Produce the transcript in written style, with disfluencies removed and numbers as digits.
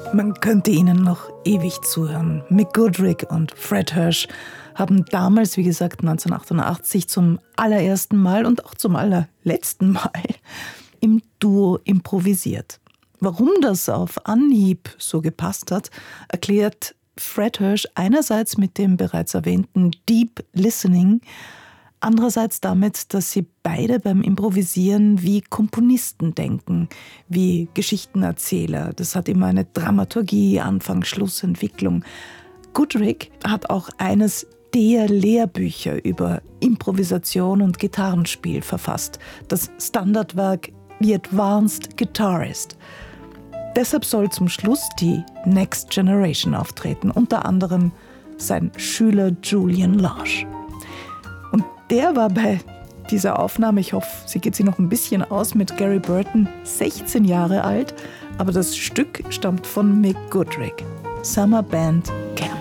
Man könnte ihnen noch ewig zuhören. Mick Goodrick und Fred Hirsch haben damals, wie gesagt, 1988 zum allerersten Mal und auch zum allerletzten Mal im Duo improvisiert. Warum das auf Anhieb so gepasst hat, erklärt Fred Hirsch einerseits mit dem bereits erwähnten Deep Listening, andererseits damit, dass sie beide beim Improvisieren wie Komponisten denken, wie Geschichtenerzähler. Das hat immer eine Dramaturgie, Anfang, Schluss, Entwicklung. Goodrick hat auch eines der Lehrbücher über Improvisation und Gitarrenspiel verfasst, das Standardwerk The Advanced Guitarist. Deshalb soll zum Schluss die Next Generation auftreten, unter anderem sein Schüler Julian Lage. Und der war bei dieser Aufnahme, ich hoffe, sie geht sich noch ein bisschen aus, mit Gary Burton 16 Jahre alt, aber das Stück stammt von Mick Goodrick, Summer Band Camp.